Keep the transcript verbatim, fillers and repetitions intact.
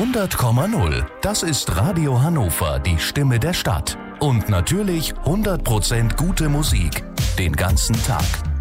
hundert Komma null. Das ist Radio Hannover, die Stimme der Stadt. Und natürlich hundert Prozent gute Musik. Den ganzen Tag.